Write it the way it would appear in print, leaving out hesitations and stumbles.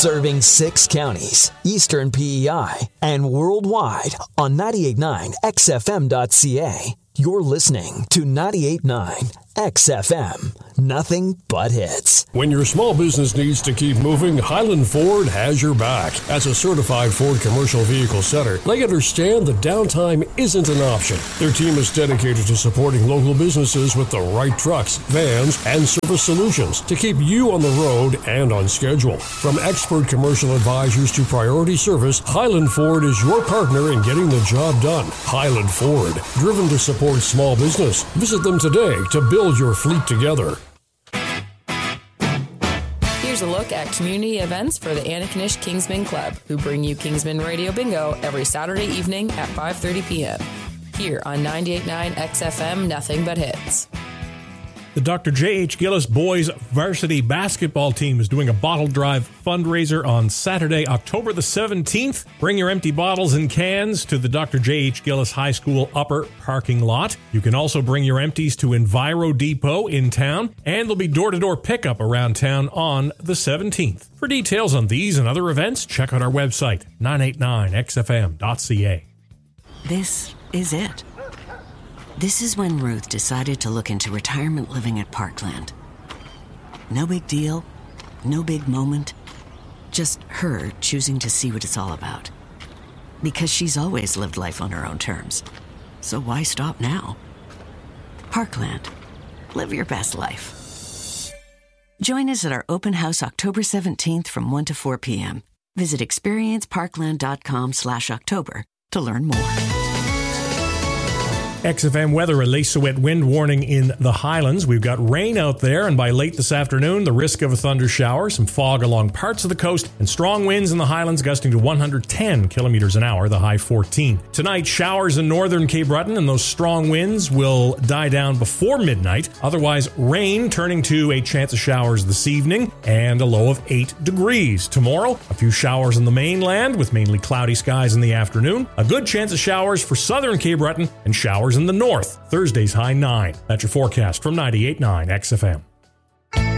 Serving 6 counties, Eastern PEI, and worldwide on 98.9 XFM.ca. You're listening to 98.9 XFM. Nothing but hits. When your small business needs to keep moving, Highland Ford has your back. As a certified Ford commercial vehicle seller, they understand that downtime isn't an option. Their team is dedicated to supporting local businesses with the right trucks, vans, and service solutions to keep you on the road and on schedule. From expert commercial advisors to priority service, Highland Ford is your partner in getting the job done. Highland Ford, driven to support small business. Visit them today to build your fleet together. Here's a look at community events for the Antigonish Kingsmen Club, who bring you Kingsmen Radio Bingo every Saturday evening at 5:30 p.m. here on 98.9 XFM Nothing But Hits. The Dr. J.H. Gillis boys varsity basketball team is doing a bottle drive fundraiser on Saturday, October the 17th. Bring your empty bottles and cans to the Dr. J.H. Gillis High School upper parking lot. You can also bring your empties to Enviro Depot in town, and there'll be door-to-door pickup around town on the 17th. For details on these and other events, check out our website, 989xfm.ca. This is it. This is when Ruth decided to look into retirement living at Parkland. No big deal, no big moment, just her choosing to see what it's all about. Because she's always lived life on her own terms. So why stop now? Parkland. Live your best life. Join us at our open house October 17th from 1 to 4 p.m. Visit experienceparkland.com/October to learn more. XFM weather, a lace wet wind warning in the Highlands. We've got rain out there, and by late this afternoon, the risk of a thunder shower, some fog along parts of the coast, and strong winds in the Highlands gusting to 110 kilometers an hour, the high 14. Tonight, showers in northern Cape Breton, and those strong winds will die down before midnight. Otherwise, rain turning to a chance of showers this evening, and a low of 8 degrees. Tomorrow, a few showers in the mainland, with mainly cloudy skies in the afternoon. A good chance of showers for southern Cape Breton, and showers in the north. Thursday's high 9. That's your forecast from 98.9 XFM.